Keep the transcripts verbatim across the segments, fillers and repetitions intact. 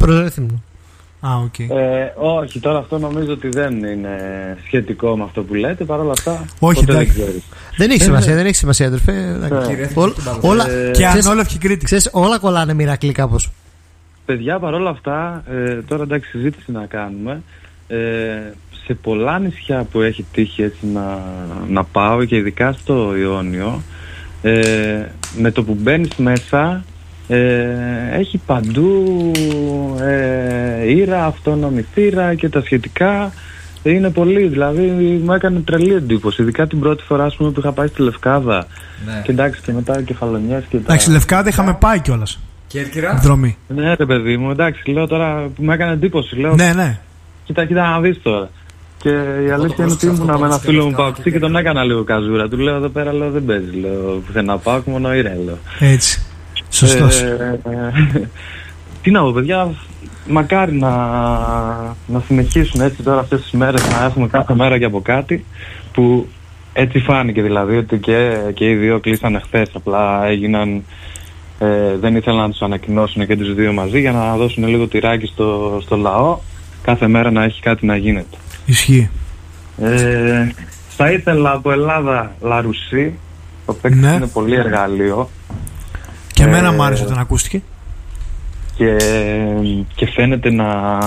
Προέθιμνο. Α, okay. ε, όχι, τώρα αυτό νομίζω ότι δεν είναι σχετικό με αυτό που λέτε. Παρ' όλα αυτά. Όχι, δεν, δεν έχει σημασία, δεν έχει σημασία, αδερφέ. Όλα. Και ανόλευκη Κρήτη. Ξέρεις, όλα κολλάνε μοιρακλή κάπως. Παιδιά, παρ' όλα αυτά, ε, τώρα εντάξει, συζήτηση να κάνουμε. Ε, σε πολλά νησιά που έχει τύχει έτσι να, να πάω και ειδικά στο Ιόνιο, ε, με το που μπαίνεις μέσα. Ε, έχει παντού ε, ήρα, αυτόνομη θύρα και τα σχετικά. Είναι πολύ, δηλαδή μου έκανε τρελή εντύπωση. Ειδικά την πρώτη φορά ας πούμε, που είχα πάει στη Λευκάδα. Ναι. Και εντάξει, και μετά Κεφαλονιές και τα... Εντάξει, Λευκάδα είχαμε πάει κιόλας. Κέρκυρα. Δρομή. Ναι, ρε παιδί μου, εντάξει, λέω τώρα που μου έκανε εντύπωση. Λέω, ναι, ναι. Κοίτα, κοίτα να δεις τώρα. Και η αλήθεια είναι ότι ήμουν με ένα φίλο μου Παοξή και τον έκανα λίγο καζούρα. Του λέω εδώ πέρα, λέω δεν παίζει. Λέω πουθενά πάω, μόνο ήρα, λέω. Έτσι. Σωστός. Ε, ε, τι να πω, παιδιά, μακάρι να, να συνεχίσουν έτσι τώρα αυτές τις μέρες να έχουμε κάθε μέρα και από κάτι που έτσι φάνηκε δηλαδή ότι και, και οι δύο κλείσανε χθες, απλά έγιναν, ε, δεν ήθελαν να τους ανακοινώσουν και τους δύο μαζί για να δώσουν λίγο τυράκι στο, στο λαό, κάθε μέρα να έχει κάτι να γίνεται. Ισχύει. Ε, θα ήθελα από Ελλάδα Λαρουσί, το παίκτης ναι. είναι πολύ εργαλείο. Και εμένα μου άρεσε όταν ακούστηκε. Και, και φαίνεται να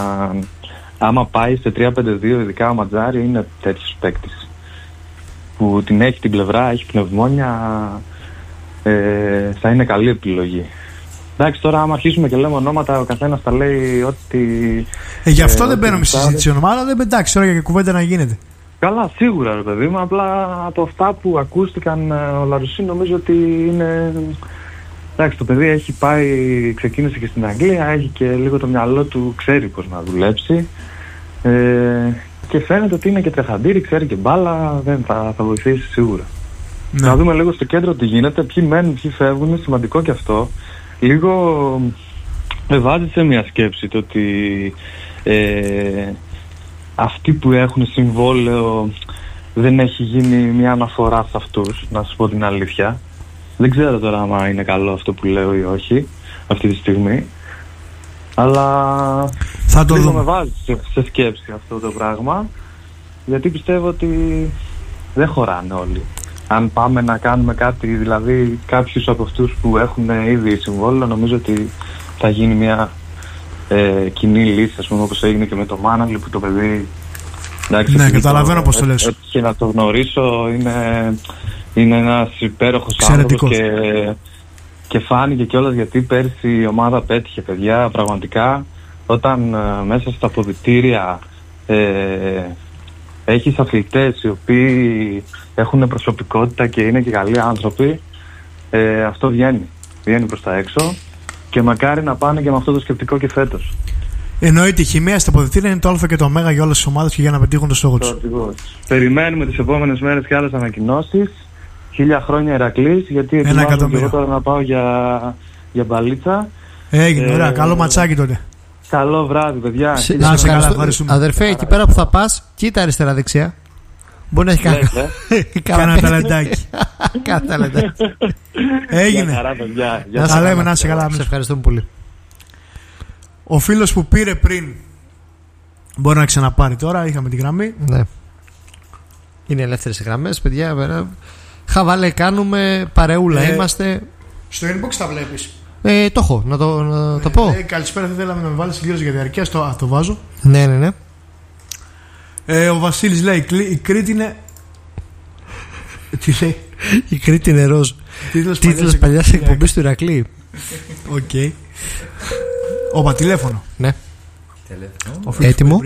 άμα πάει σε τρία πέντε δύο ειδικά ο Ματζάρη είναι τέτοιος παίκτης που την έχει την πλευρά, έχει πνευμόνια, ε, θα είναι καλή επιλογή. Εντάξει, τώρα άμα αρχίσουμε και λέμε ονόματα ο καθένας τα λέει ότι ε, γι' αυτό ε, δεν μπαίνουμε στη συζήτηση ονομάδα, δεν εντάξει τώρα για κουβέντα να γίνεται. Καλά, σίγουρα ρε παιδί μου, απλά από αυτά που ακούστηκαν ο Λαρουσί νομίζω ότι είναι... Εντάξει, το παιδί έχει πάει, ξεκίνησε και στην Αγγλία, έχει και λίγο το μυαλό του, ξέρει πώς να δουλέψει ε, και φαίνεται ότι είναι και τρεχαντήρι, ξέρει και μπάλα, δεν θα, θα βοηθήσει σίγουρα. Ναι. Να δούμε λίγο στο κέντρο τι γίνεται, ποιοι μένουν, ποιοι φεύγουν, σημαντικό και αυτό. Λίγο με βάζει σε μια σκέψη το ότι ε, αυτοί που έχουν συμβόλαιο δεν έχει γίνει μια αναφορά σε αυτούς, να σας πω την αλήθεια. Δεν ξέρω τώρα άμα είναι καλό αυτό που λέω ή όχι αυτή τη στιγμή, αλλά θα το λίγο με βάζει σε, σε σκέψη αυτό το πράγμα, γιατί πιστεύω ότι δεν χωράνε όλοι. Αν πάμε να κάνουμε κάτι, δηλαδή κάποιους από αυτούς που έχουν ήδη συμβόλαιο, νομίζω ότι θα γίνει μια ε, κοινή λύση, ας πούμε, όπως έγινε και με το Μάναλι που το παιδί... Εντάξει, ναι, καταλαβαίνω πώς το λες. Και να το γνωρίσω είναι... Είναι ένας υπέροχος άνθρωπος και, και φάνηκε κιόλας γιατί πέρσι η ομάδα πέτυχε, παιδιά, πραγματικά όταν ε, μέσα στα αποδυτήρια ε, έχεις αθλητές οι οποίοι έχουν προσωπικότητα και είναι και καλοί άνθρωποι, ε, αυτό βγαίνει, βγαίνει προς τα έξω και μακάρι να πάνε και με αυτό το σκεπτικό και φέτος. Εννοείται η χημεία στα αποδυτήρια είναι το α και το ω για όλες τις ομάδες και για να πετύχουν το στόχο τους. Περιμένουμε τις επόμενες μέρες και άλλες ανακοινώσεις. Χίλια χρόνια Ηρακλής, γιατί ετοιμάζω και εγώ τώρα να πάω για, για μπαλίτσα. Έγινε, ε, ωραία, καλό ματσάκι τότε. Καλό βράδυ, παιδιά. Σε, να σε καλά, ευχαριστούμε. Αδερφέ, άρα, εκεί πέρα που θα πας, κοίτα αριστερά-δεξιά. Μπορεί να έχει κάνει κάνα ταλαντάκι. Κάνα ταλαντάκι. Έγινε. Θα λέμε, να είσαι καλά. Σε ευχαριστούμε πολύ. Ο φίλος που πήρε πριν μπορεί να ξαναπάρει τώρα, είχαμε τη γραμμή. Ναι. Είναι ελεύθερες γραμμές, παιδιά. Χαβαλέ κάνουμε, παρεούλα ε, είμαστε. Στο inbox τα βλέπεις. Ε, το έχω, να το, να το πω. Ε, καλησπέρα, θα θέλαμε να με βάλεις γύρω για διαρκεία. Στο, α, το βάζω. Ναι, ναι, ναι. Ε, ο Βασίλης λέει: η Κρήτη είναι. Τι λέει? Η Κρήτη είναι ροζ. Τίτλος παλιάς εκπομπής του Ηρακλή. Οκ. Όπα, τηλέφωνο. Ναι. Τηλέφωνο. Έτοιμο.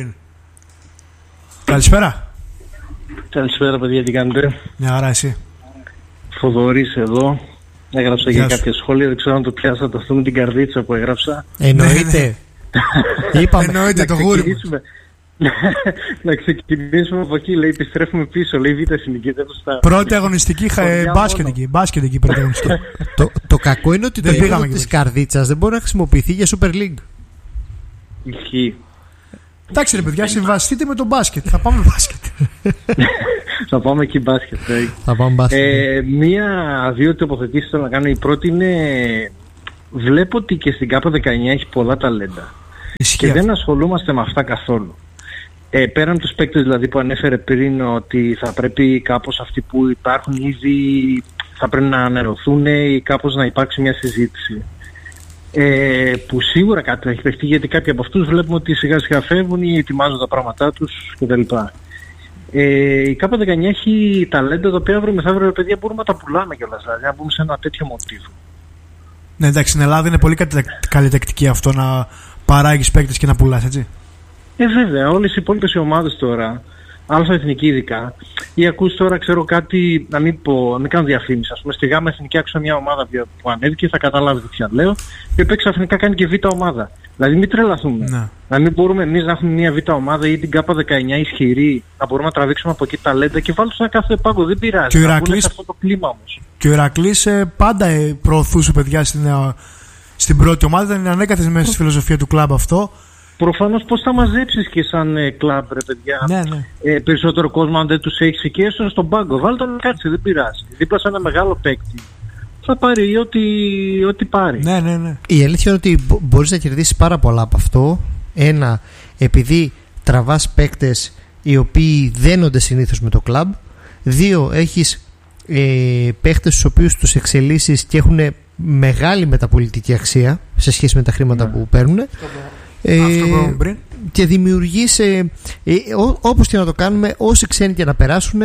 Καλησπέρα. Καλησπέρα, παιδιά, τι κάνετε? Μια χαρά, εσύ? Θοδωρής εδώ. Έγραψα για κάποια σχόλια, δεν ξέρω αν το πιάσατε αυτό με την καρδίτσα που έγραψα. Εννοείται. Είπαμε. Εννοείται το γούρι μου. Να ξεκινήσουμε από εκεί, λέει, επιστρέφουμε πίσω, λέει, β' εθνική. Πρώτη αγωνιστική, μπάσκετ εκεί, μπάσκετ εκεί πρώτη αγωνιστική. Το κακό είναι ότι το επίπεδο της καρδίτσας δεν μπορεί να χρησιμοποιηθεί για Super League. Ισχύει. Εντάξει ρε παιδιά, συμβαστείτε με το μπάσκετ. Θα πάμε μπάσκετ. Θα πάμε εκεί μπάσκετ. Θα πάμε μπάσκετ. Ε, Μία-δύο τοποθετήσεις θέλω να κάνω. Η πρώτη είναι, βλέπω ότι και στην ΚΑΠΑ δεκαεννιά έχει πολλά ταλέντα. Ισχύει και αυτό. δεν ασχολούμαστε με αυτά καθόλου. Ε, πέραν τους παίκτες δηλαδή που ανέφερε πριν, ότι θα πρέπει κάπως αυτοί που υπάρχουν ήδη θα πρέπει να ανερωθούν ή κάπως να υπάρξει μια συζήτηση. Ε, που σίγουρα κάτι θα έχει παιχτεί, γιατί κάποιοι από αυτούς βλέπουμε ότι σιγά σιγά φεύγουν ή ετοιμάζουν τα πράγματά τους κτλ. Ε, η ΚΑΠΑ δεκαεννιά έχει ταλέντα τα οποία αύριο μεθαύριο παιδιά μπορούμε να τα πουλάμε κιόλας, δηλαδή να μπούμε σε ένα τέτοιο μοτίβο. Ναι, εντάξει, στην Ελλάδα είναι πολύ καλλιτεκτική αυτό να παράγεις παίκτες και να πουλάς, έτσι. Ε, βέβαια, όλες οι υπόλοιπες ομάδες τώρα, αλφα εθνική ειδικά, ή ακούς τώρα, ξέρω κάτι, να μην, πω, να μην κάνω διαφήμιση. Ας πούμε, στη ΓΑΜΑ εθνική άκουσα μια ομάδα που ανέβηκε, θα καταλάβετε ποια λέω, και παίξει ξαφνικά κάνει και β' ομάδα. Δηλαδή, μην τρελαθούμε. Ναι. Να μην μπορούμε εμείς να έχουμε μια β' ομάδα ή την ΚΑΠΑ δεκαεννιά ισχυρή, να μπορούμε να τραβήξουμε από εκεί ταλέντα και βάλουμε σε ένα κάθε πάγκο. Δεν πειράζει. Και ο να Ηρακλής, σε αυτό το κλίμα όμως. Και ο Ηρακλής ε, πάντα ε, προωθούσε παιδιά στην, ε, στην πρώτη ομάδα, ήταν ανέκαθεν μέσα στη φιλοσοφία του κλαμπ αυτό. Προφανώς πώς θα μαζέψεις και σαν ε, κλαμπ, ρε παιδιά, Ναι, ναι. ε, περισσότερο κόσμο αν δεν τους έχεις και έστω στον πάγκο. Βάλτε τον να κάτσει, δεν πειράζει. Δίπλα σε ένα μεγάλο παίκτη θα πάρει ό,τι, ό,τι πάρει. Ναι, ναι, ναι. Η αλήθεια είναι ότι μπο- μπορείς να κερδίσεις πάρα πολλά από αυτό. Ένα, επειδή τραβάς παίκτες οι οποίοι δένονται συνήθως με το κλαμπ. Δύο, έχεις ε, παίκτες στους οποίους τους εξελίσσεις και έχουν μεγάλη μεταπολιτική αξία σε σχέση με τα χρήματα Ναι. που παίρνουν. Ε, Αυτό που είπαμε πριν. και δημιουργείς ε, ε, ό, όπως και να το κάνουμε, όσοι ξένοι και να περάσουν,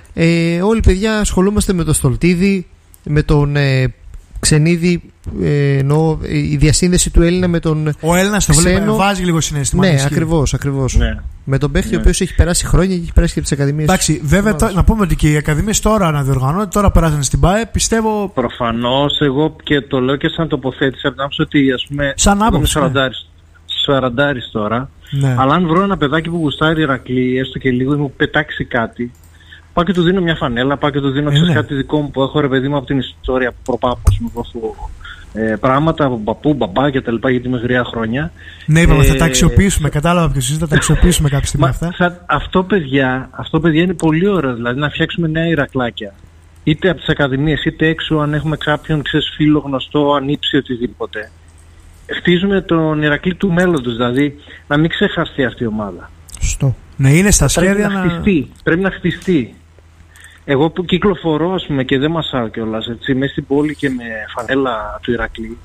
ε, όλοι παιδιά ασχολούμαστε με το Στολτίδη, με τον ε, Ξενίδη, ε, εννοώ, ε, η διασύνδεση του Έλληνα με τον Ο Έλληνας το βλέπει, ξένο. βάζει λίγο συναίσθημα. Ναι, ισχύει. ακριβώς, ακριβώς. Ναι. Με τον παίχτη Ναι. ο οποίος έχει περάσει χρόνια και έχει περάσει και από τις ακαδημίες. Εντάξει, βέβαια το, να πούμε ότι και οι ακαδημίες τώρα αναδιοργανώνται, τώρα περάσανε στην ΠΑΕ, πιστεύω. Προφανώς, εγώ και το λέω και σαν τοποθέτηση, από την άποψη ότι ας πούμε. Σαν εγώ άποψη, είμαι σαραντάρης τώρα. Ναι. Αλλά αν βρω ένα παιδάκι που γουστάρει Ηρακλή, έστω και λίγο, μου πετάξει κάτι, πάω και του δίνω μια φανέλα, πάω και του δίνω Ε, ξέρεις, ναι. κάτι δικό μου που έχω, ρε παιδί μου, από την ιστορία, από προπάπος μου, έχω ε, πράγματα από παππού, μπαμπά και τα λοιπά, γιατί είμαι γριά χρόνια. Ναι, είπαμε, θα Ε, τα αξιοποιήσουμε. Κατάλαβα ποιος είσαι, θα τα αξιοποιήσουμε κάποια στιγμή Μα, αυτά. θα, αυτό, παιδιά, αυτό παιδιά είναι πολύ ωραίο, δηλαδή να φτιάξουμε νέα Ηρακλάκια. Είτε από τις ακαδημίες, είτε έξω, αν έχουμε κάποιον ξέρεις, φίλο γνωστό, ανήψη, οτιδήποτε. Χτίζουμε τον Ηρακλή του μέλλοντος, δηλαδή να μην ξεχαστεί αυτή η ομάδα. Σωστό. Ναι, είναι στα Πρέπει σχέδια να να. χτιστεί. Πρέπει να χτιστεί. Εγώ που κυκλοφορώ, ας πούμε, και δεν μασάω κιόλας, έτσι, μέσα στην πόλη και με φανέλα του Ηρακλή,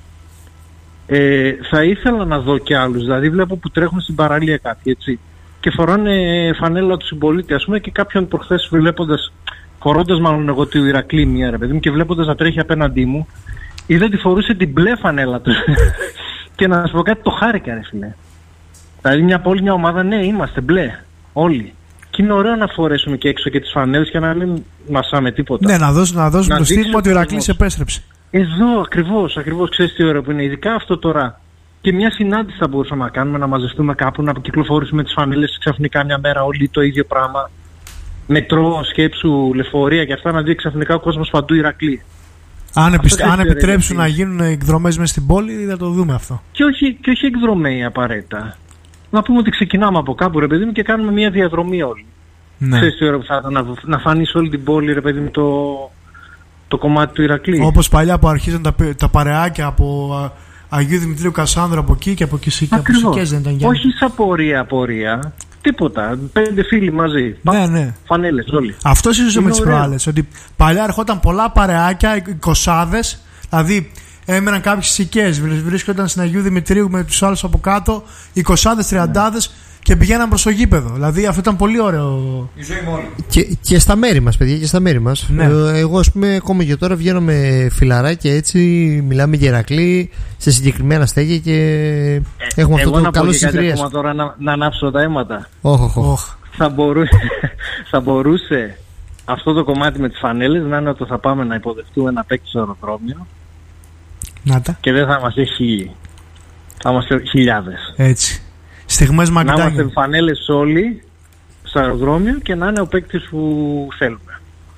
ε, θα ήθελα να δω κι άλλους. Δηλαδή βλέπω που τρέχουν στην παραλία κάποιοι, έτσι, και φοράνε φανέλα του συμπολίτη, ας πούμε, και κάποιον προχθές βλέποντας, φορώντας μάλλον εγώ του Ηρακλή μία, ρε παιδί μου, και βλέποντας να τρέχει απέναντί μου, είδα ότι φορούσε την μπλε φανέλα του. Και να σας πω κάτι, το χάρηκα, ρε φίλε. Δηλαδή μια πόλη, μια ομάδα, ναι, είμαστε μπλε. Όλοι. Και είναι ωραίο να φορέσουμε και έξω και τις φανέλες και να μην μασάμε τίποτα. Ναι, να δώσουμε, να δώσουμε Να το δείξει στίγμα ο ότι ο Ηρακλής κόσμος. επέστρεψε. Εδώ ακριβώς, ακριβώς, ξέρεις τι ωραίο που είναι. Ειδικά αυτό τώρα. Και μια συνάντηση θα μπορούσαμε να κάνουμε, να μαζευτούμε κάπου, να κυκλοφορήσουμε τις φανέλες ξαφνικά μια μέρα όλοι το ίδιο πράγμα. Μετρό, σκέψου, λεωφορεία και αυτά, να δει ξαφνικά ο κόσμος παντού Ηρακλή. Αν, επισ... δεν αν ξέρω, επιτρέψουν γιατί. να γίνουν εκδρομές μέσα στην πόλη, θα το δούμε αυτό. Και όχι, και όχι εκδρομέοι απαραίτητα. Να πούμε ότι ξεκινάμε από κάπου, ρε παιδί μου, και κάνουμε μια διαδρομή όλοι. Ναι. Ξέρεις τι ώρα που θα ήταν να, να φανεί σε όλη την πόλη, ρε παιδί μου, το, το κομμάτι του Ηρακλή. Όπως παλιά που αρχίζαν τα, πε- τα παρεάκια από α, Αγίου Δημητρίου Κασάνδρου από εκεί και από εκεί και από Ακριβώς. Σικές δεν ήταν Γιάννη. Όχι σαν πορεία, πορεία. Τίποτα. Πέντε φίλοι μαζί. Ναι, ναι. Φανέλες όλοι. Αυτό ίσως Είναι με τις ωραίο. προάλλες. Ότι παλιά ερχόταν πολλά παρεάκια, εικοσάδες, δηλαδή έμεναν κάποιες Σικές, βρίσκονταν στην Αγίου Δημητρίου με τους άλλους από κάτω, εικοσάδες, τριαντάδες και πηγαίναν προς το γήπεδο. Δηλαδή αυτό ήταν πολύ ωραίο. Η ζωή μου όλη. Και, και στα μέρη μας, παιδιά, και στα μέρη μας. Ναι. Ε, εγώ, ας πούμε, ακόμα και τώρα βγαίνω με φιλαράκια έτσι, μιλάμε για Ηρακλή σε συγκεκριμένα στέγια και έχουμε αυτό Εγώ το να πω καλό και κάτι συγκρίες. ακόμα τώρα να, να ανάψω τα αίματα. Όχι, όχι. Οχ. θα, μπορούσε, θα μπορούσε αυτό το κομμάτι με τις φανέλες να είναι ότι θα πάμε να υποδεχτούμε ένα παίκτη στο αεροδρόμιο Να τα. και δεν θα είμαστε χίλιοι. Θα είμαστε χιλιάδες. Έτσι. Στιγμές Να είμαστε Μαγντάνια. φανέλες όλοι στο αεροδρόμιο και να είναι ο παίκτης που θέλουμε.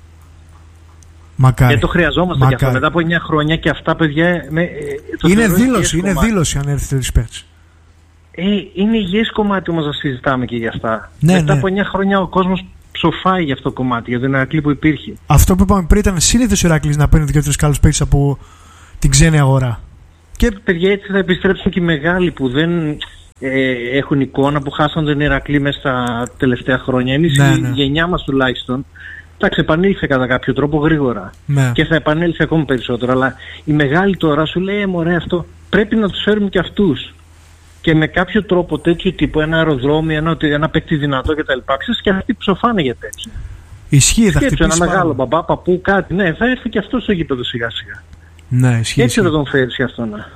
Μακάρι. Και το χρειαζόμαστε και αυτό. Μακάρι. Μετά από εννιά χρόνια και αυτά, παιδιά. Με, ε, το Είναι θεωρώ δήλωση, υγιές είναι κομμάτι. δήλωση αν έρθει τέτοιος παίκτης. Ε, είναι υγιές κομμάτι όμως να συζητάμε και για αυτά. Ναι, Μετά ναι. από εννιά χρόνια ο κόσμος ψοφάει για αυτό το κομμάτι, για τον Ηρακλή που υπήρχε. Αυτό που είπαμε πριν ήταν σύνηθες ο Ηρακλής να παίρνει δύο-τρεις καλούς παίκτες από την ξένη αγορά. Και παιδιά, έτσι θα επιστρέψουν και οι μεγάλοι που δεν. ε, έχουν εικόνα που χάσαν τον Ηρακλή μέσα στα τελευταία χρόνια. Εμείς Ναι, η ναι. γενιά μας τουλάχιστον, εντάξει, επανήλθε κατά κάποιο τρόπο γρήγορα. Ναι. Και θα επανέλθει ακόμη περισσότερο. Αλλά η μεγάλη τώρα σου λέει, ε, μωρέ, αυτό πρέπει να τους φέρουμε και αυτούς. Και με κάποιο τρόπο τέτοιο τύπο, ένα αεροδρόμιο, ένα, ένα παίκτη δυνατό κτλ. Ξέρεις, και αυτοί ψοφάνε για τέτοιο. Ισχύει, θα Σκέψου ένα χτυπήσει μεγάλο πάρα... μπαμπά, παππού, κάτι. Ναι, θα έρθει και αυτό στο γήπεδο σιγά σιγά. Ναι, ισχύει. Έτσι ισχύει. θα τον φέρεις και αυτό να.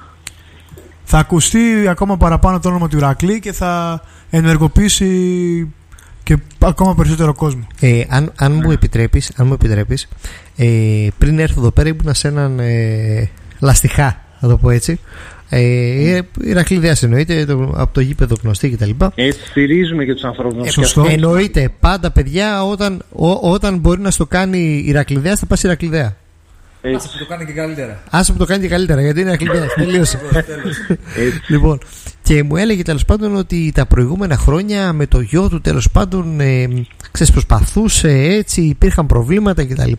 Θα ακουστεί ακόμα παραπάνω το όνομα του Ηρακλή και θα ενεργοποιήσει και ακόμα περισσότερο κόσμο. Ε, αν, αν μου επιτρέπεις, αν μου επιτρέπεις ε, πριν έρθω εδώ πέρα ήμουνα σε έναν ε, λαστιχά, θα το πω έτσι. Ε, Ηρακλήδεας εννοείται, το, από το γήπεδο γνωστή κτλ. Έτσι στηρίζουμε και τους ανθρώπους. Ε, Σωστό. εννοείται πάντα, παιδιά, όταν, ό, όταν μπορεί να στο κάνει Ηρακλήδεας θα πας Ηρακλήδεα. Έτσι. Άσε που το κάνει και καλύτερα. Άσε που το κάνει και καλύτερα, γιατί είναι Ηρακλήδεας. Τελείωσε. Λοιπόν, και μου έλεγε τέλος πάντων ότι τα προηγούμενα χρόνια με το γιο του τέλος πάντων ε, ξέρεις, προσπαθούσε έτσι, υπήρχαν προβλήματα κτλ.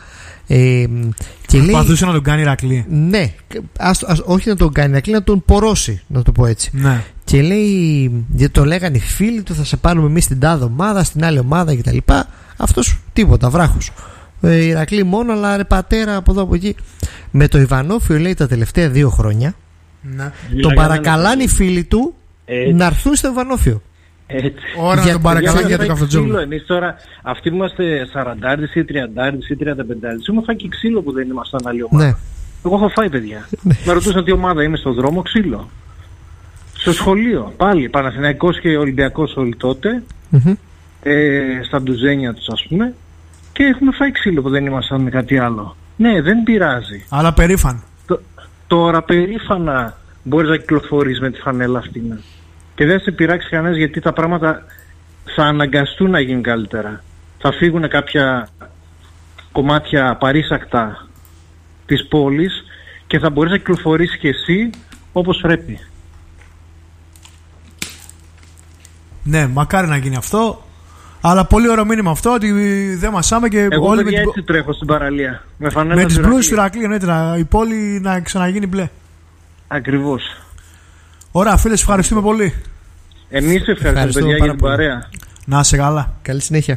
Ε, και λέει, Προσπαθούσε να τον κάνει Ηρακλή. ναι, ας, ας, όχι να τον κάνει Ηρακλή, να τον πορώσει, να το πω έτσι. Ναι. Και λέει, γιατί το λέγανε οι φίλοι του, θα σε πάρουμε εμείς στην τάδε ομάδα, στην άλλη ομάδα κτλ. Αυτός τίποτα, βράχος. Ε, Ηρακλή μόνο, αλλά ρε πατέρα από εδώ από εκεί. Με το Ιβανόφιο λέει τα τελευταία δύο χρόνια, Ναι. τον παρακαλάνε οι φίλοι του Έτσι. να έρθουν στο Ιβανόφιο. Έτσι. Ώρα να Για- τον παρακαλάνε για- για το καυτοτζόγλου. Εμείς τώρα, αυτοί που είμαστε σαραντάριδες ή τριαντάριδες ή τριανταπεντάριδες, έχουμε φάει και ξύλο που δεν ήμασταν άλλη ομάδα. Ναι. Εγώ έχω φάει, παιδιά. Με ρωτούσαν τι ομάδα είμαι στον δρόμο, ξύλο. Στο σχολείο, πάλι, Παναθηναϊκός και Ολυμπιακός όλοι τότε, Μμμ. ε, στα ντουζένια τους ας πούμε, και έχουμε φάει ξύλο που δεν ήμασταν με κάτι άλλο. Ναι, δεν πειράζει. Αλλά περήφαν. Τ- Τώρα περήφανα μπορείς να κυκλοφορείς με τη φανέλα αυτή. Ναι. Και δεν σε πειράξει κανένας, γιατί τα πράγματα θα αναγκαστούν να γίνουν καλύτερα. Θα φύγουν κάποια κομμάτια παρήσακτα της πόλης και θα μπορείς να κυκλοφορήσεις και εσύ όπως πρέπει. Ναι, μακάρι να γίνει αυτό. Αλλά πολύ ωραίο μήνυμα αυτό ότι δεν μασάμε και Εγώ όλοι με, παιδιά την... έτσι τρέχω στην παραλία. Με φανέλα με τις του μπλούζες του Ηρακλή. Ηρακλή εννοείται να- η πόλη να ξαναγίνει μπλε. Ακριβώς. Ωραία, φίλες, ευχαριστούμε πολύ. Εμείς ευχαριστούμε, Ευχαριστούμε παιδιά, πάρα για την πολύ. παρέα. Να είσαι καλά. Καλή συνέχεια.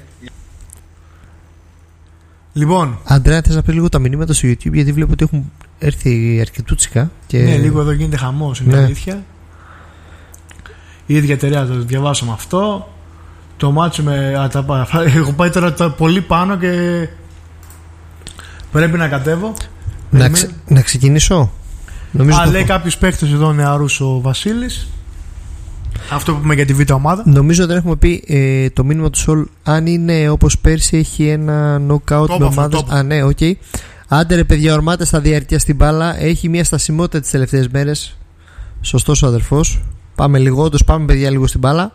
Λοιπόν, Αντρέα, θες να πει λίγο τα μηνύματα στο YouTube, γιατί βλέπω ότι έχουν έρθει αρκετούτσικα. Και... ναι, λίγο εδώ γίνεται χαμός, είναι Ναι. αλήθεια. Η ίδια εταιρεία το διαβάσαμε αυτό. Το μάτσο με. Α, τα, πά- έχω πάει τώρα τα- πολύ πάνω και πρέπει να κατέβω. να, Περιμένω. ξε- να ξεκινήσω. Νομίζω Α, το λέει έχω. κάποιους παίκτες εδώ νεαρούς ο Βασίλης. Αυτό που είπαμε για τη β' ομάδα. Νομίζω δεν έχουμε πει ε, το μήνυμα του Σολ. Αν είναι όπως πέρσι, έχει ένα knockout Το με είπα αυτό, ομάδες. το είπα. Α, ναι, οκ. Άντε ρε παιδιά, ορμάτε στα διαρκεία στην μπάλα. Έχει μια στασιμότητα τις τελευταίες μέρες. Σωστός ο αδερφός. Πάμε λίγο, όντως πάμε παιδιά λίγο στην μπάλα.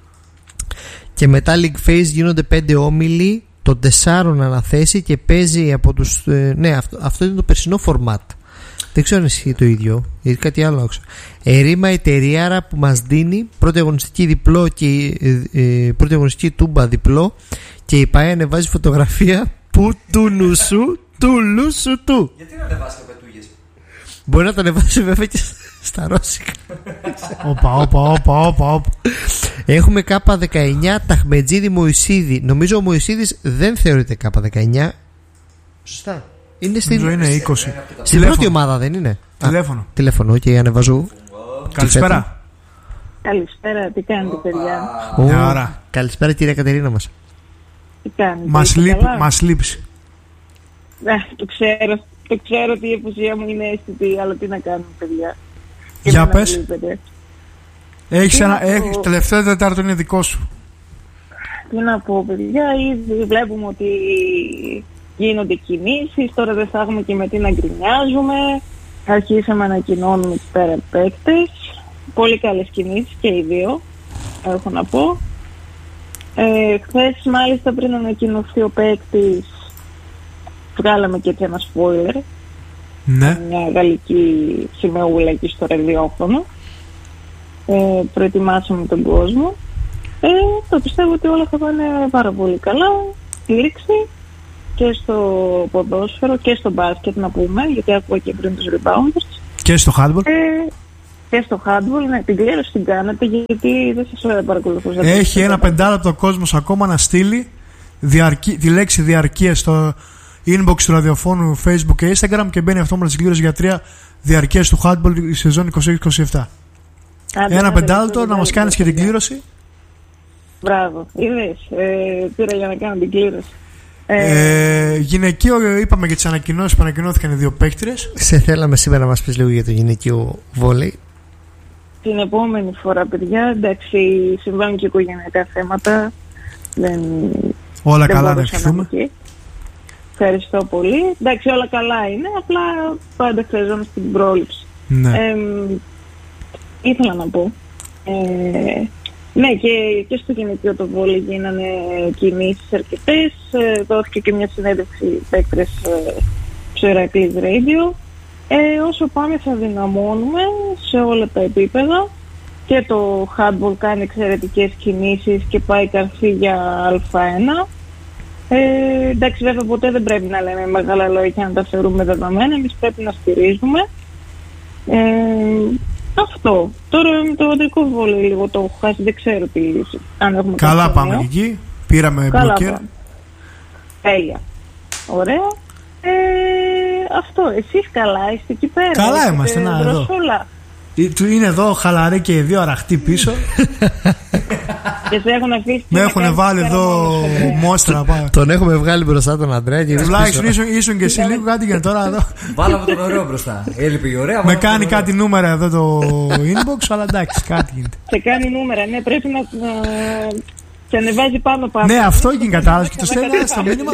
Και μετά League Phase γίνονται πέντε όμιλοι των τεσσάρων αναθέσει και παίζει από τους. Ε, ναι, αυτό, αυτό είναι το περσινό format. Δεν ξέρω αν ισχύει το ίδιο, γιατί κάτι άλλο άκουσα. Ερήμα εταιρεία που μας δίνει πρώτη αγωνιστική διπλό και ε, ε, πρώτη αγωνιστική τούμπα διπλό και η ΠΑΕ ανεβάζει φωτογραφία που του νουσού του λούσου του. Γιατί να ανεβάσει και πετούγες. Μπορεί να το ανεβάσει βέβαια και στα ρώσικα. Όπα, όπα, όπα, όπα, όπα. Έχουμε κάπα δεκαεννιά Ταχμετζίδη Μωυσίδη. Νομίζω ο Μωυσίδης δεν θεωρείται κάπα δεκαεννιά. Σωστά. Είναι στην, Νομίζω είναι είκοσι. στην Τηλέφωνο. πρώτη ομάδα, δεν είναι? Α, Τηλέφωνο. τηλέφωνο, και ανεβάζω. Καλησπέρα. Καλησπέρα, τι κάνετε παιδιά, Ω, Μια ώρα. Καλησπέρα κυρία Κατερίνα μας. τι κάνετε, Μας είστε λείπει, καλά? μας λείψει. Ε, το ξέρω, το ξέρω ότι η επουσία μου είναι αίσθητη, αλλά τι να κάνουμε παιδιά. Και Για να πες. λείπετε. Έχεις Τι ένα, να πω. έχεις, τελευταίο τετάρτο είναι δικό σου. Τι να πω παιδιά, ήδη βλέπουμε ότι γίνονται κινήσεις, τώρα δεν θα έχουμε και με τι να γκρινιάζουμε. Αρχίσαμε να ανακοινώνουμε τους πέρα παίκτες. Πολύ καλές κινήσεις και οι δύο, έχω να πω. Ε, χθες μάλιστα πριν ανακοινωθεί ο παίκτης, βγάλαμε και έτσι ένα spoiler, Ναι. μια γαλλική σημεούλα εκεί στο ραδιόφωνο. Ε, προετοιμάσαμε τον κόσμο. Ε, το πιστεύω ότι όλα θα πάνε πάρα πολύ καλά. Στήριξη και στο ποδόσφαιρο και στο μπάσκετ να πούμε, γιατί άκουγα και πριν τους rebounders. Και στο handball. Ε, Και στο handball, ναι, την κλήρωση την κάνατε, γιατί δεν σας παρακολουθούσα. Έχει ένα πεντάλεπτο κόσμος ακόμα να στείλει διαρκή, τη λέξη διαρκεία στο inbox του ραδιοφώνου, Facebook και Instagram και μπαίνει αυτόματα στην κλήρωση για τρία διαρκείας του handball η σεζόν είκοσι έξι είκοσι επτά. Ένα πεντάλεπτο να μας κάνεις και την κλήρωση. Μπράβο, είδες, ε, πήρα για να κάνω την κλήρωση. Ε, γυναικείο, είπαμε για τις ανακοινώσεις που ανακοινώθηκαν οι δύο παίκτρες. Σε θέλαμε σήμερα να μας πεις λίγο για το γυναικείο βόλεϊ. Την επόμενη φορά, παιδιά, εντάξει, συμβαίνουν και οικογενειακά θέματα. Δεν, όλα δεν καλά να ευχηθούμε. Ευχαριστώ πολύ. Εντάξει, όλα καλά είναι, απλά πάντα χρειαζόμαστε την πρόληψη. Ναι. Ε, ήθελα να πω. Ε, ναι, και, και στο γυναικείο το βόλεϊ γίνανε κινήσεις αρκετές. Ε, δόθηκε και μια συνέντευξη παίκτρες ε, στο Ηρακλής Radio. Ε, όσο πάμε θα δυναμώνουμε σε όλα τα επίπεδα. Και το handball κάνει εξαιρετικές κινήσεις και πάει καρφί για Α1. Ε, εντάξει, βέβαια ποτέ δεν πρέπει να λέμε μεγάλα λόγια να τα θεωρούμε δεδομένα. Εμείς πρέπει να στηρίζουμε. Ε, αυτό. Τώρα με το αντρικό βόλεϊ λίγο το έχω χάσει. Δεν ξέρω τι, αν έχουμε. Καλά πάμε εκεί. Πήραμε μπλοκέρ. Τέλεια. Ωραία. Ε, αυτό. Εσείς καλά είστε εκεί πέρα? Καλά είμαστε. Να, εδώ. Είναι εδώ χαλαρή και οι δύο αραχτοί πίσω. Και σε έχουν αφήσει. Με έχουν βάλει εδώ μόστρα. Τον έχουμε βγάλει μπροστά τον Αντρέα. Τουλάχιστον ήσουν και εσύ λίγο κάτι για τώρα εδώ. Βάλαμε τον ωραίο μπροστά. Έλειπε η ωραία. Με κάνει κάτι νούμερα εδώ το inbox, αλλά εντάξει, κάτι γίνεται. Σε κάνει νούμερα, ναι, πρέπει να. Και ανεβάζει πάνω πάνω. Ναι, αυτό έγινε η κατάλαβη και το στέλνει στο μήνυμα.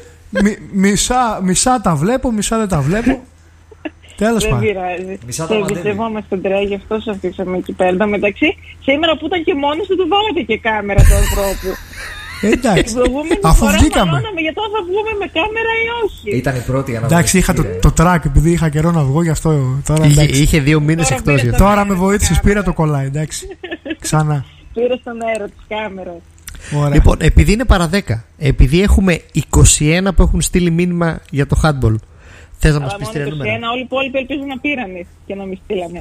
Μισά τα βλέπω, μισά δεν τα βλέπω. Τέλος πάντων. Δεν πειράζει. Σε εμπιστευόμαστε τον Τρέα, γι' αυτό σε αφήσαμε εκεί πέρα. Μεταξύ, σήμερα που ήταν και μόνος του, του βάλατε και κάμερα του ανθρώπου. Εντάξει. Αφού βγήκαμε. Για το θα βγούμε με κάμερα ή όχι. Ήταν η πρώτη για να εντάξει, είχα το, το track επειδή είχα καιρό να βγω, γι' αυτό τώρα. Είχε, είχε δύο μήνες εκτός. Τώρα, τώρα με βοήθησες, πήρα το κολλάι, εντάξει. Ξανά. Πήρα στον αέρα της κάμερας. Ωραία. Λοιπόν, επειδή είναι παρά δέκα, επειδή έχουμε είκοσι ένα που έχουν στείλει μήνυμα για το handball. Θες να μας πεις τρία νούμερα? Όλοι οι υπόλοιποι ελπίζουν να πήρανε και να μην στείλανε.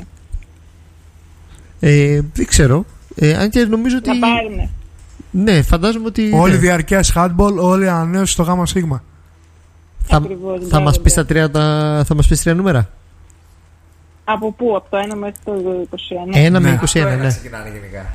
Ε, δεν ξέρω. Ε, αν και νομίζω ότι. Να πάρουνε. Ναι, φαντάζομαι ότι. Όλοι ναι. διαρκές handball, όλοι ανανέωση στο γάμα σίγμα. Θα, θα μας πεις τα τρία, τα, θα μας πεις τρία νούμερα. Από πού, από το ένα μέχρι το είκοσι ένα? Ένα ναι. με είκοσι ένα, ναι. Ξεκινάνε γενικά.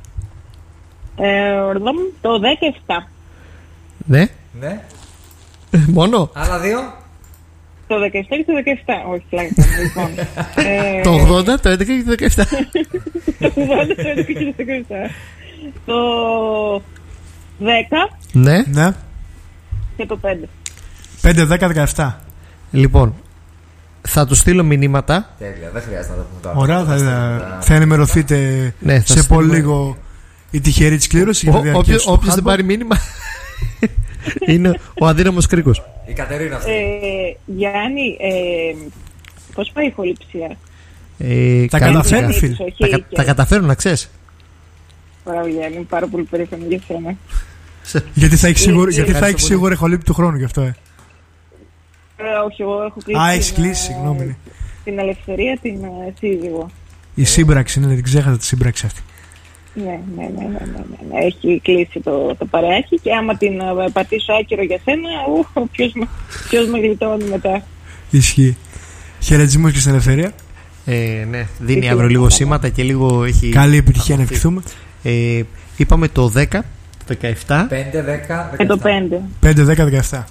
Ε, το δεκαεπτά. Ναι. Ναι. Μόνο. Άλλα δύο. Το δεκαεπτά και το δεκαεπτά. Όχι, πλάκα. Λοιπόν. Το ογδόντα, το έντεκα και το δεκαεπτά. Το ογδόντα, το έντεκα και το δεκαεπτά. Το δέκα. Ναι. Ναι. Και το πέντε. πέντε, δέκα, δεκαεπτά. Λοιπόν, θα του στείλω μηνύματα. Τέλεια, δεν χρειάζεται να τα πούμε τώρα. Ωραία, θα, θα, θα ενημερωθείτε ναι, θα σε πολύ λίγο η τυχερή της κλήρωση. Όποιος δεν πάρει μήνυμα είναι ο αδύναμος κρίκος. Η Κατερίνα αυτή. Ε, Γιάννη, ε, πώς πάει η ηχοληψία? Ε, τα καταφέρνουν, φίλοι. Τα, κα, τα καταφέρουν, να ξέρεις. Μπράβο Γιάννη, είμαι πάρα πολύ περήφανη για σένα. Γιατί θα έχει σίγουρο, γιατί θα έχει σίγουρο ηχολήπτη του χρόνου γι' αυτό, ε. Ε, όχι, εγώ έχω κλείσει. Α, έχεις κλείσει, συγγνώμη. Την ελευθερία, την uh, σύζυγο. Η σύμπραξη, ναι, δεν ξέχασα τη σύμπραξη αυτή. Ναι, ναι, ναι, ναι, ναι, ναι, ναι. Έχει κλείσει το, το παρεάκι και άμα την uh, πατήσω άκυρο για σένα, uh, ποιος, ποιος με γλιτώνει μετά. Ισχύει. Χαιρετισμούς και στην ελευθερία. Ε, ναι, δίνει αύριο λίγο σήματα και λίγο έχει. Καλή επιτυχία να ευχηθούμε. Ε, είπαμε το δέκα, το δεκαεπτά. πέντε, δέκα, και το πέντε. πέντε, δέκα, δεκαεπτά.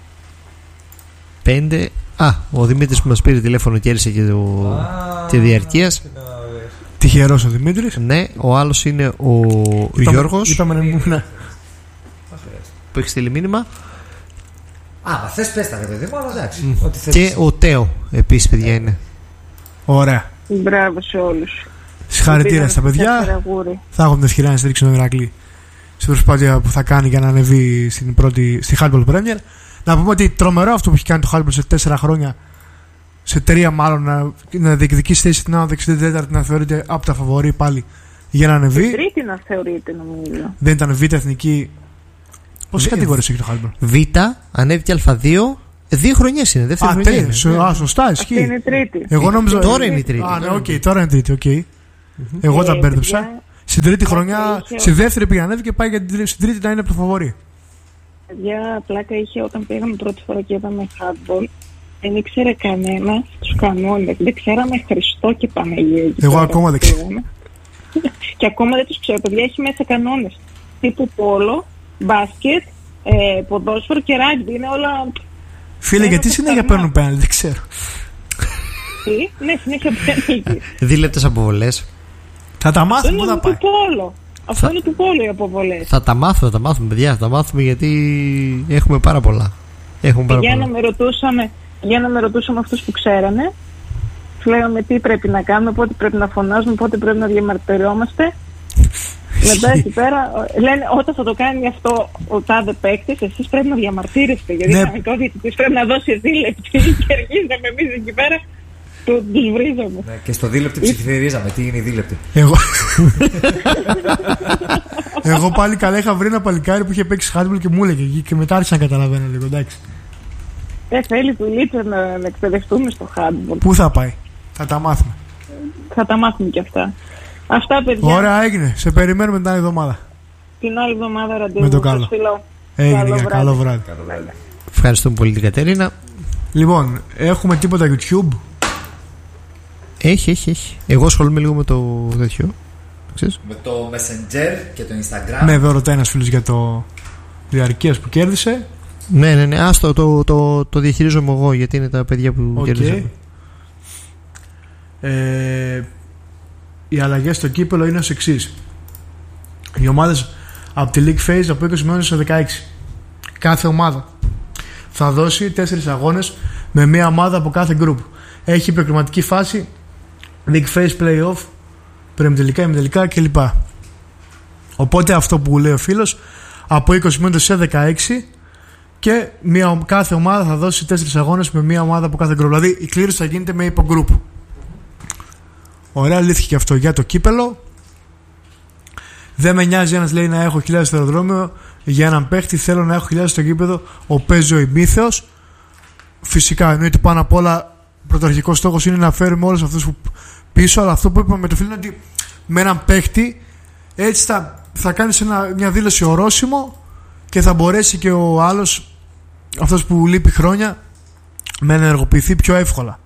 πέντε. Α, ο Δημήτρης που μας πήρε τηλέφωνο κέρδισε και το ah, τη διαρκείας. Τυχερός ο Δημήτρης. Ναι, ο άλλος είναι ο, ο είπαμε, Γιώργος. Είπαμε να μην ναι. Που έχει στείλει μήνυμα. Α, θες πες τα ρε παιδί μου, αλλά εντάξει. Mm. Και ο Τέο επίσης, παιδιά, είναι. Ωραία. Μπράβο σε όλους. Συγχαρητήρια στα παιδιά. Θα έχω την ευκαιρία να στηρίξω τον Ηρακλή στην προσπάθεια που θα κάνει για να ανεβεί στην πρώτη, στη Handball Premier. Να πούμε ότι τρομερό αυτό που έχει κάνει το Handball σε τέσσερα χρόνια, σε τρία μάλλον, να, να διεκδικήσει θέση στην άδοξη στην τέταρτη, να θεωρείται από τα φαβορί πάλι για να ανεβεί. Στην τρίτη να θεωρείται, νομίζω. Δεν ήταν Β' εθνική. Πόσες κατηγορίες έχει το Handball? Β, ανέβηκε Α2, Δύο χρονιές είναι, δεύτερη Α, χρονιά. τρία. είναι. Σω- Ναι. Α, σωστά, Αυτή είναι ισχύει. η τρίτη. Εγώ νόμιζα. Τώρα είναι η τρίτη. Α, ναι, οκ, τώρα είναι η τρίτη, οκ. Εγώ τα Ε, μπέρδεψα. παιδιά, Στην τρίτη πλάκα χρονιά, είχε- στη δεύτερη πήγε ανέβηκε και πάει για την τρίτη, στην τρίτη να είναι από το φαβορί. παιδιά, πλάκα είχε όταν πήγαμε πρώτη φορά και είδαμε handball. Δεν ήξερε κανένα τους κανόνες. Δεν ξέραμε Χριστό και Παναγία. εκεί Εγώ πέρα ακόμα που δεν ξέρω. πήγαμε. Και ακόμα δεν τους ξέρω. Παιδιά, έχει μέσα κανόνες. Τύπου πόλο, μπάσκετ, ε, ποδόσφαιρο και ράγκμπι. Είναι όλα. Φίλε, Ένα γιατί το συνέχεια φταρμά. παίρνουν πέναλτι, δεν ξέρω. Τι? Ναι, συνέχεια παίρνει. Δίλεπτες αποβολές. Θα τα Αυτό μάθουμε, πού είναι θα του πάει. πόλο. Αυτό Θα- είναι του πόλο οι αποβολές. Θα τα μάθουμε, θα τα μάθουμε, παιδιά. Θα τα μάθουμε γιατί έχουμε πάρα πολλά. Έχουμε πάρα Για να πολλά. με ρωτούσαμε, για να με ρωτούσαμε αυτούς που ξέρανε, τους λέγαμε τι πρέπει να κάνουμε, πότε πρέπει να φωνάζουμε, πότε πρέπει να διαμαρτυρόμαστε. Μετά εκεί πέρα ε, λένε όταν θα το κάνει αυτό ο τάδε παίκτης, εσείς πρέπει να διαμαρτύρεστε. Γιατί Ναι. κανονικά ο διαιτητής πρέπει να δώσει δίλεπτη και αρχίζαμε εμείς εκεί πέρα, του- τους βρίζαμε. Ναι, και στο δίλεπτη ψηφιρίζαμε. Τι είναι η δίλεπτη. Εγώ... Εγώ πάλι καλά είχα βρει ένα παλικάρι που είχε παίξει handball και μου έλεγε εκεί και μετά άρχισα να καταλαβαίνω λίγο, εντάξει. Δεν θέλει του λίτσα να, να εκπαιδευτούμε στο handball. Πού θα πάει, θα τα μάθουμε. Θα τα μάθουμε κι αυτά. Αυτά παιδιά, Ωραία, έγινε. Σε περιμένουμε την άλλη εβδομάδα. την άλλη εβδομάδα ραντεβού. Με το καλό. Σας φιλώ. Έγινε, Καλό για βράδυ. καλό βράδυ. Ευχαριστούμε πολύ την Κατερίνα. Λοιπόν, έχουμε τίποτα YouTube. Έχει, έχει, έχει. Εγώ ασχολούμαι λίγο με το τέτοιο. Ξέρεις. Με το Messenger και το Instagram. Ναι, εδώ ρωτάει ένας φίλος για το διαρκείας που κέρδισε. Ναι, ναι, ναι. Άστο, το, το, το διαχειρίζομαι εγώ γιατί είναι τα παιδιά που Οκ. κέρδισαν. Ε, οι αλλαγές στο κύπελο είναι ως εξής. Οι ομάδες από τη League Phase από είκοσι μειώνουν σε δεκαέξι. Κάθε ομάδα θα δώσει τέσσερις αγώνες με μία ομάδα από κάθε group. Έχει προκριματική φάση, League Phase Playoff, προημιτελικά, ημιτελικά κλπ. Οπότε αυτό που λέει ο φίλος, από είκοσι μειώνεται σε δεκαέξι και μία, κάθε ομάδα θα δώσει τέσσερις αγώνες με μία ομάδα από κάθε group. Δηλαδή η κλήρωση θα γίνεται με υπογκρουπ. Ωραία, λύθηκε και αυτό για το κύπελο. Δεν με νοιάζει ένας λέει να έχω χιλιάδες στο αεροδρόμιο για έναν παίχτη. Θέλω να έχω χιλιάδες στο γήπεδο. Ο παίζει ο ημίθεος. Φυσικά εννοείται πάνω απ' όλα πρωταρχικός στόχος είναι να φέρουμε όλους αυτούς που πίσω. Αλλά αυτό που είπαμε με το φίλο είναι ότι με έναν παίχτη έτσι θα, θα κάνεις ένα, μια δήλωση ορόσημο και θα μπορέσει και ο άλλος, αυτός που λείπει χρόνια, να ενεργοποιηθεί πιο εύκολα.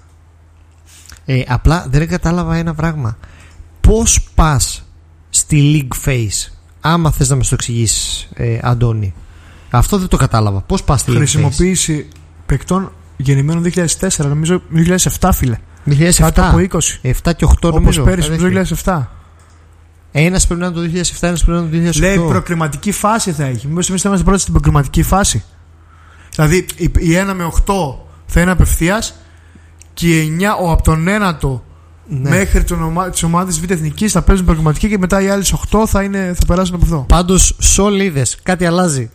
Ε, απλά δεν κατάλαβα ένα πράγμα. Πώς πας στη League Phase, άμα θες να μας το εξηγήσεις, ε, Αντώνη? Αυτό δεν το κατάλαβα. Πώς πας στη League Phase? Χρησιμοποίηση παικτών γεννημένων δύο χιλιάδες τέσσερα, νομίζω δύο χιλιάδες επτά, φίλε. δύο χιλιάδες Κάτω επτά. από είκοσι. επτά και οκτώ Όπως νομίζω. πέρυσι, Ε, το δύο χιλιάδες επτά. Ένας πρέπει να είναι το δύο χιλιάδες επτά, ένας πρέπει να είναι το δύο χιλιάδες οκτώ. Λέει προκριματική φάση θα έχει. Μήπως εμείς θα είμαστε πρώτοι στην προκριματική φάση. Δηλαδή η- η ένα με οκτώ θα είναι απευθείας και η εννιά, ο, από τον ένατο Ναι. μέχρι τον ομα, τις ομάδες Β' Εθνικής θα παίζουν προκριματική και μετά οι άλλες οκτώ θα, είναι, θα περάσουν από αυτό. Πάντως, σολίδες, κάτι αλλάζει.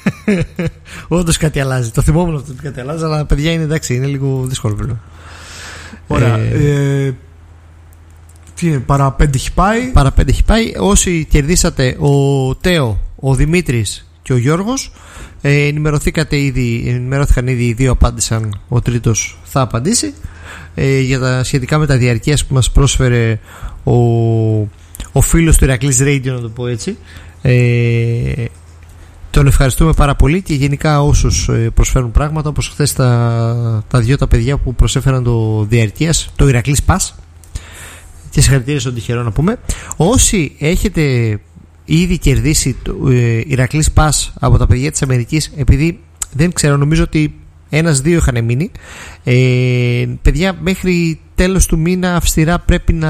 Όντως κάτι αλλάζει. Το θυμόμουν αυτό ότι κάτι αλλάζει, αλλά παιδιά είναι εντάξει, είναι λίγο δύσκολο πλέον. Ωραία. Ε, Ε, τι είναι, παρά πέντε έχει πάει. Παρά πέντε έχει πάει. Όσοι κερδίσατε, ο Τέο, ο Δημήτρης και ο Γιώργος, ε, ενημερωθήκατε ήδη, ενημερώθηκαν ήδη οι δύο, απάντησαν. Ο τρίτος θα απαντήσει. Ε, για τα σχετικά με τα διαρκείας που μας πρόσφερε ο, ο φίλος του Ηρακλής Radio, να το πω έτσι. Ε, τον ευχαριστούμε πάρα πολύ και γενικά όσους ε, προσφέρουν πράγματα, όπως χθες τα, τα δυο τα παιδιά που προσέφεραν το διαρκείας, το Ηρακλής Pass. Και συγχαρητήρια στον τυχερό να πούμε. Όσοι έχετε ήδη κερδίσει το ε, Ηρακλής Pass από τα παιδιά της Αμερικής, επειδή δεν ξέρω, νομίζω ότι ένας-δύο είχαν μείνει, ε, παιδιά, μέχρι τέλος του μήνα αυστηρά πρέπει να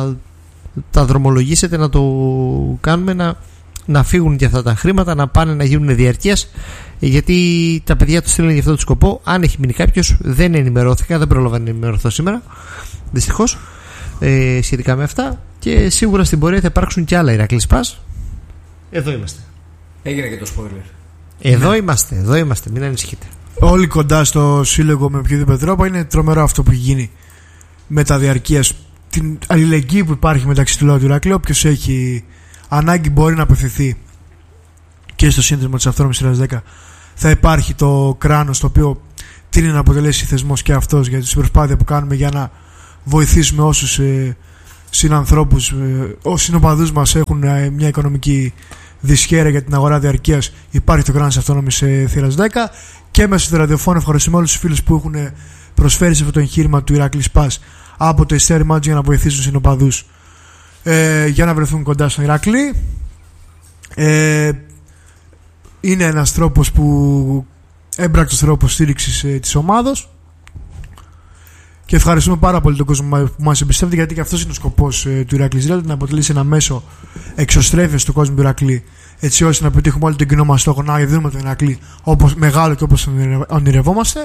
τα δρομολογήσετε, να το κάνουμε, να, να φύγουν και αυτά τα χρήματα, να πάνε να γίνουν διαρκείας, γιατί τα παιδιά του στείλουν για αυτό το σκοπό. Αν έχει μείνει κάποιος, δεν ενημερώθηκα, δεν πρόλαβα να ενημερωθώ σήμερα, δυστυχώς, ε, σχετικά με αυτά, και σίγουρα στην πορεία θα υπάρξουν και άλλα Ηρακλής Pass. Εδώ είμαστε. Έγινε και το spoiler. Εδώ Ναι. είμαστε, εδώ είμαστε, μην ανησυχείτε. Όλοι κοντά στο σύλλογο με οποιοδήποτε τρόπο. Είναι τρομερό αυτό που έχει γίνει με τα διαρκείας. Την αλληλεγγύη που υπάρχει μεταξύ του λαού του Ηρακλείου. Όποιος έχει ανάγκη μπορεί να απευθυνθεί και στο σύνδεσμο της Αυτόνομης Σειράς δέκα. Θα υπάρχει το κράνος το οποίο τι είναι να αποτελέσει θεσμός και αυτός για την προσπάθεια που κάνουμε για να βοηθήσουμε όσους ε, συνανθρώπους, ε, όσοι συνοπαδούς μας έχουν ε, μια οικονομική δυσχέρεια για την αγορά διαρκείας. Υπάρχει το Grants Αυτόνομης ε, θύρας δέκα και μέσα στο ραδιοφώνο ευχαριστούμε όλους τους φίλους που έχουν ε, προσφέρει σε αυτό το εγχείρημα του Ηρακλή Σπάς από το Ιστέρι Μάτζ για να βοηθήσουν συνοπαδούς ε, για να βρεθούν κοντά στον Ηρακλή. Ε, είναι ένας τρόπος που έμπρακτος τρόπος στήριξης ε, της ομάδος και ευχαριστούμε πάρα πολύ τον κόσμο που μας εμπιστεύεται, γιατί και αυτός είναι ο σκοπός ε, του Ηρακλής, δηλαδή να αποτελήσει ένα μέσο εξωστρέφειας του κόσμου του Ηρακλή, έτσι ώστε να πετύχουμε όλοι τον κοινό μας στόχο, να δίνουμε τον Ηρακλή όπως μεγάλο και όπως ονειρευόμαστε.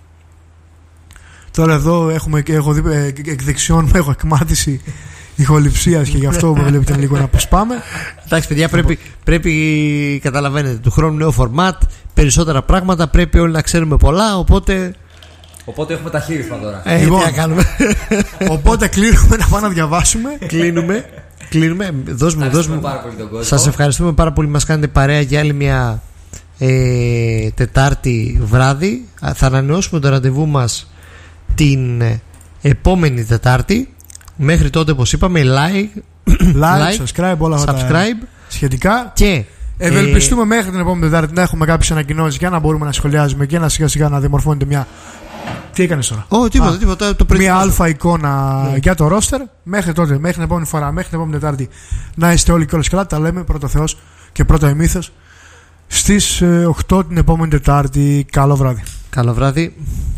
Τώρα εδώ έχουμε, έχω δει ε, εκ δεξιών μου έχω εκμάθηση ηχοληψίας και γι' αυτό με βλέπετε λίγο να αποσπάμε. Εντάξει, παιδιά, πρέπει, πρέπει, καταλαβαίνετε, του χρόνου νέο φορμάτ, περισσότερα πράγματα, πρέπει όλοι να ξέρουμε πολλά, οπότε. Οπότε έχουμε ταχύρισμα τώρα. Ε, λοιπόν, τι να κάνουμε. Οπότε κλείνουμε να πάμε να διαβάσουμε. Κλείνουμε. Κλείνουμε. Δώσ' μου, δώσ' μου. Σας ευχαριστούμε πάρα πολύ που μας κάνετε παρέα για άλλη μια ε, Τετάρτη βράδυ. Θα ανανεώσουμε το ραντεβού μας την επόμενη Τετάρτη. Μέχρι τότε, όπως είπαμε, like, like, subscribe, όλα αυτά subscribe σχετικά. Και ευελπιστούμε ε... μέχρι την επόμενη Τετάρτη να έχουμε κάποιες ανακοινώσεις για να μπορούμε να σχολιάζουμε και να σιγά σιγά να διαμορφώνεται μια. Τι έκανες τώρα? Oh, τίποτα, Α, τίποτα, το μια αλφα εικόνα yeah. για το roster. Μέχρι τότε, μέχρι την επόμενη φορά, μέχρι την επόμενη Τετάρτη, να είστε όλοι και όλες καλά. Τα λέμε πρώτο Θεός και πρώτο εμίθος στις οκτώ την επόμενη Τετάρτη. Καλό βράδυ. Καλό βράδυ.